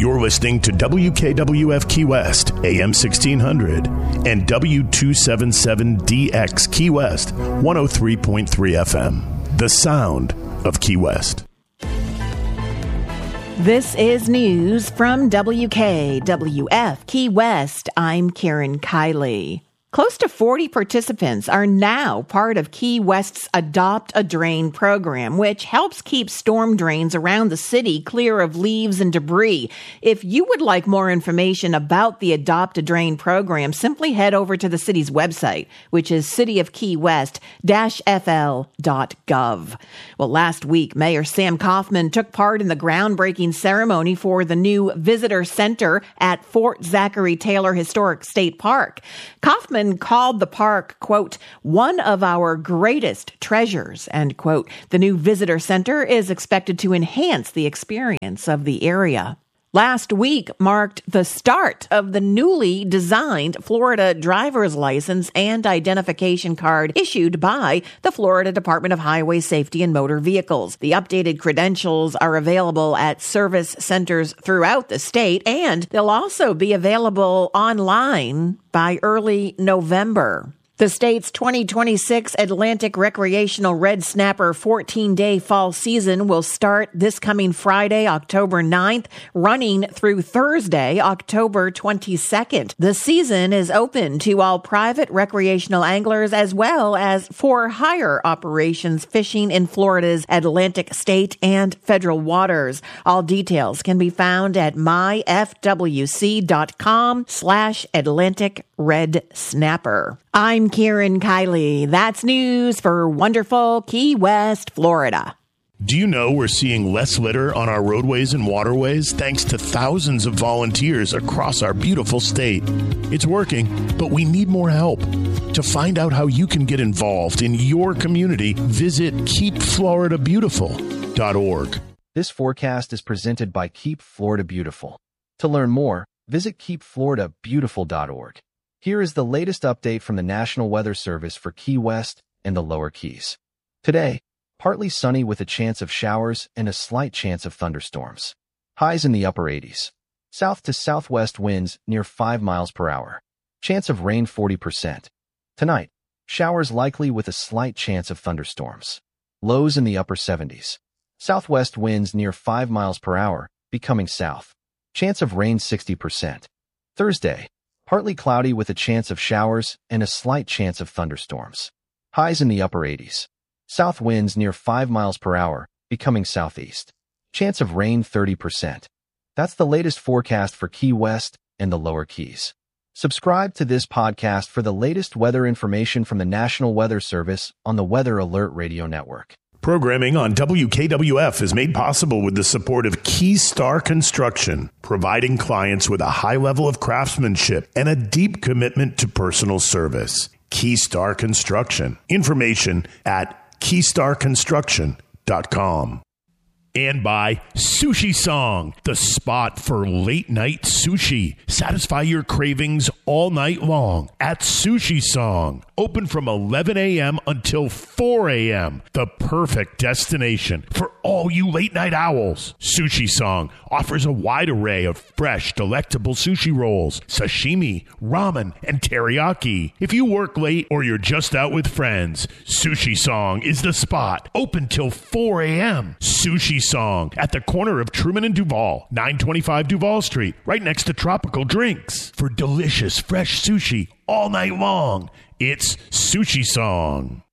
You're listening to WKWF Key West, AM 1600, and W277DX Key West, 103.3 FM. The sound of Key West. This is news from WKWF Key West. I'm Karen Kiley. Close to 40 participants are now part of Key West's Adopt a Drain program, which helps keep storm drains around the city clear of leaves and debris. If you would like more information about the Adopt a Drain program, simply head over to the city's website, which is cityofkeywest-fl.gov. Well, last week, Mayor Sam Kaufman took part in the groundbreaking ceremony for the new visitor center at Fort Zachary Taylor Historic State Park. Kaufman called the park, quote, one of our greatest treasures, end quote. The new visitor center is expected to enhance the experience of the area. Last week marked the start of the newly designed Florida driver's license and identification card issued by the Florida Department of Highway Safety and Motor Vehicles. The updated credentials are available at service centers throughout the state, and they'll also be available online by early November. The state's 2026 Atlantic Recreational Red Snapper 14-day fall season will start this coming Friday, October 9th, running through Thursday, October 22nd. The season is open to all private recreational anglers as well as for hire operations fishing in Florida's Atlantic state and federal waters. All details can be found at myfwc.com/Atlantic Red Snapper. I'm Karen Kiley. That's news for wonderful Key West, Florida. Do you know we're seeing less litter on our roadways and waterways thanks to thousands of volunteers across our beautiful state? It's working, but we need more help. To find out how you can get involved in your community, visit keepfloridabeautiful.org. This forecast is presented by Keep Florida Beautiful. To learn more, visit keepfloridabeautiful.org. Here is the latest update from the National Weather Service for Key West and the Lower Keys. Today, partly sunny with a chance of showers and a slight chance of thunderstorms. Highs in the upper 80s. South to southwest winds near 5 miles per hour. Chance of rain 40%. Tonight, showers likely with a slight chance of thunderstorms. Lows in the upper 70s. Southwest winds near 5 miles per hour, becoming south. Chance of rain 60%. Thursday, partly cloudy with a chance of showers and a slight chance of thunderstorms. Highs in the upper 80s. South winds near 5 miles per hour, becoming southeast. Chance of rain 30%. That's the latest forecast for Key West and the Lower Keys. Subscribe to this podcast for the latest weather information from the National Weather Service on the Weather Alert Radio Network. Programming on WKWF is made possible with the support of Keystar Construction, providing clients with a high level of craftsmanship and a deep commitment to personal service. Keystar Construction. Information at keystarconstruction.com. And by Sushi Song, the spot for late night sushi. Satisfy your cravings all night long at Sushi Song. Open from 11 a.m. until 4 a.m. The perfect destination for all you late night owls. Sushi Song offers a wide array of fresh, delectable sushi rolls, sashimi, ramen, and teriyaki. If you work late or you're just out with friends, Sushi Song is the spot. Open till 4 a.m. Sushi Song at the corner of Truman and Duval, 925 Duval Street, right next to Tropical Drinks. For delicious, fresh sushi all night long, it's Sushi Song.